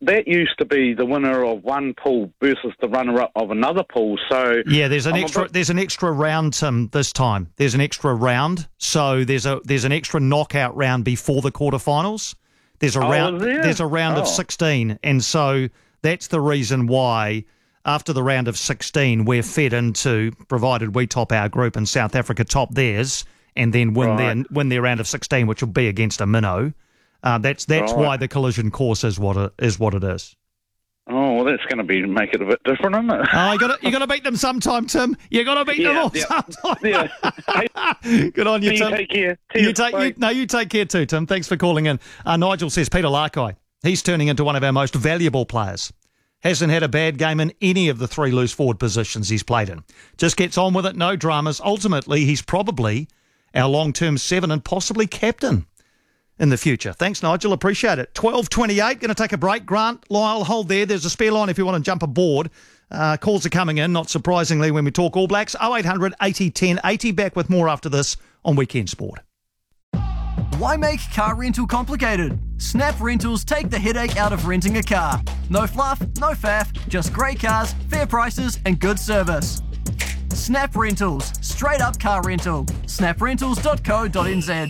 that used to be the winner of one pool versus the runner-up of another pool. So yeah, there's an extra round this time. There's an extra round, so there's an extra knockout round before the quarterfinals. There's a round. There's a round of 16, and so that's the reason why. After the round of 16, we're fed into, provided we top our group and South Africa top theirs, and then win their round of 16, which will be against a minnow. That's why the collision course is what it is. Oh, well, that's going to make it a bit different, isn't it? Oh, you got to beat them sometime, Tim. You got to beat them all sometime. Yeah. Good on you, Tim. You take care. You take care too, Tim. Thanks for calling in. Nigel says Peter Larkai. He's turning into one of our most valuable players. Hasn't had a bad game in any of the three loose forward positions he's played in. Just gets on with it, no dramas. Ultimately, he's probably our long-term 7 and possibly captain in the future. Thanks, Nigel. Appreciate it. 12:28. Going to take a break. Grant, Lyle, hold there. There's a spare line if you want to jump aboard. Calls are coming in, not surprisingly, when we talk All Blacks. 0800 80 10 80. Back with more after this on Weekend Sport. Why make car rental complicated? Snap Rentals take the headache out of renting a car. No fluff, no faff, just great cars, fair prices and good service. Snap Rentals, straight up car rental. snaprentals.co.nz.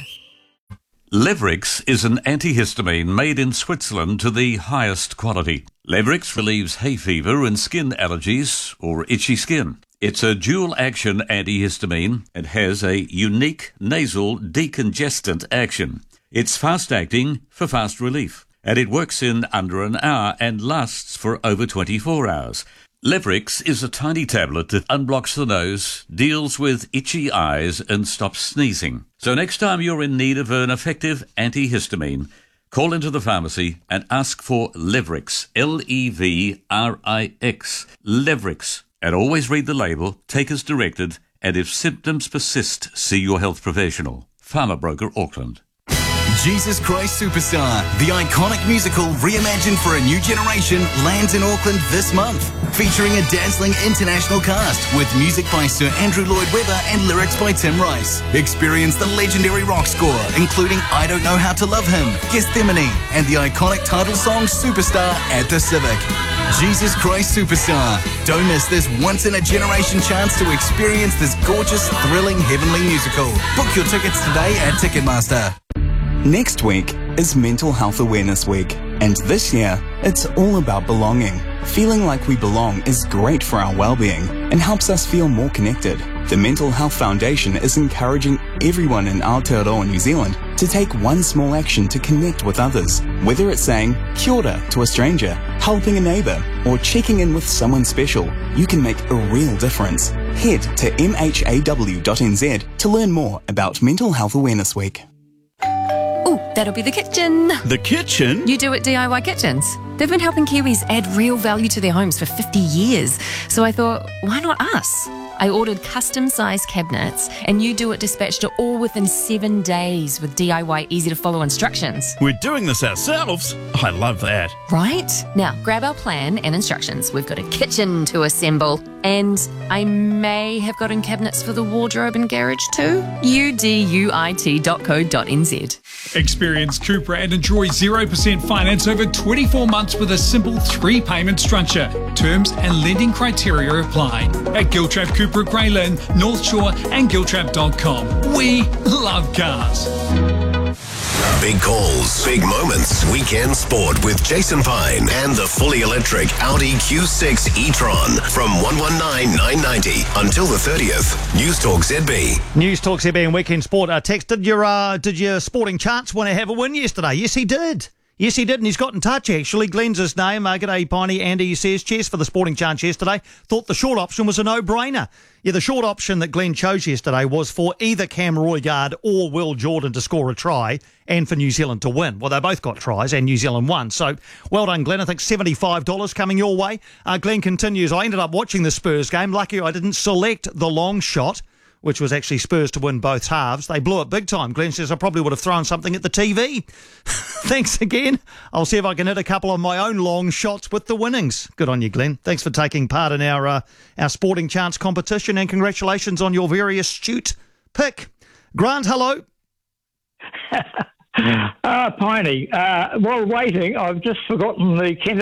Levrix is an antihistamine made in Switzerland to the highest quality. Levrix relieves hay fever and skin allergies or itchy skin. It's a dual-action antihistamine and has a unique nasal decongestant action. It's fast-acting for fast relief, and it works in under an hour and lasts for over 24 hours. Levrix is a tiny tablet that unblocks the nose, deals with itchy eyes, and stops sneezing. So next time you're in need of an effective antihistamine, call into the pharmacy and ask for Levrix, Levrix, Levrix. And always read the label, take as directed, and if symptoms persist, see your health professional. Farmer Broker, Auckland. Jesus Christ Superstar, the iconic musical reimagined for a new generation, lands in Auckland this month. Featuring a dazzling international cast with music by Sir Andrew Lloyd Webber and lyrics by Tim Rice. Experience the legendary rock score, including I Don't Know How to Love Him, Gethsemane, and the iconic title song Superstar at the Civic. Jesus Christ Superstar. Don't miss this once-in-a-generation chance to experience this gorgeous, thrilling, heavenly musical. Book your tickets today at Ticketmaster. Next week is Mental Health Awareness Week, and this year, it's all about belonging. Feeling like we belong is great for our well-being and helps us feel more connected. The Mental Health Foundation is encouraging everyone in Aotearoa, New Zealand, to take one small action to connect with others. Whether it's saying kia ora to a stranger, helping a neighbour, or checking in with someone special, you can make a real difference. Head to mhaw.nz to learn more about Mental Health Awareness Week. Ooh, that'll be the kitchen. The kitchen? You do at DIY Kitchens. They've been helping Kiwis add real value to their homes for 50 years. So I thought, why not us? I ordered custom-sized cabinets, and You Do It dispatched it all within 7 days with DIY easy-to-follow instructions. We're doing this ourselves? I love that. Right? Now, grab our plan and instructions. We've got a kitchen to assemble, and I may have got in cabinets for the wardrobe and garage too. uduit.co.nz. Experience Cupra and enjoy 0% finance over 24 months with a simple 3-payment structure. Terms and lending criteria apply. At Giltrap Cupra Greylin, North Shore and Giltrap.com. We love cars. Big calls, big moments. Weekend Sport with Jason Pine and the fully electric Audi Q6 e-tron from 119,990 until the 30th. News Talk ZB. News Talk ZB and Weekend Sport. Text, did your sporting chance want to have a win yesterday? Yes, he did. Yes, he did, and he's got in touch, actually. Glenn's his name. G'day, Piney. Andy says, cheers for the sporting chance yesterday. Thought the short option was a no-brainer. Yeah, the short option that Glenn chose yesterday was for either Cam Roigard or Will Jordan to score a try and for New Zealand to win. Well, they both got tries and New Zealand won. So, well done, Glenn. I think $75 coming your way. Glenn continues, I ended up watching the Spurs game. Lucky I didn't select the long shot, which was actually Spurs to win both halves. They blew it big time. Glenn says, I probably would have thrown something at the TV. Thanks again. I'll see if I can hit a couple of my own long shots with the winnings. Good on you, Glenn. Thanks for taking part in our sporting chance competition, and congratulations on your very astute pick. Grant, hello. Piney, while waiting, I've just forgotten the